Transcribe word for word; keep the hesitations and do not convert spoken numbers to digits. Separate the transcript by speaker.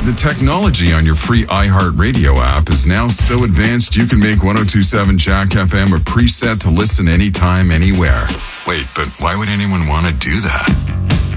Speaker 1: The technology on your free iHeartRadio app is now so advanced you can make one oh two point seven Jack F M a preset to listen anytime, anywhere. Wait, but why would anyone want to do that?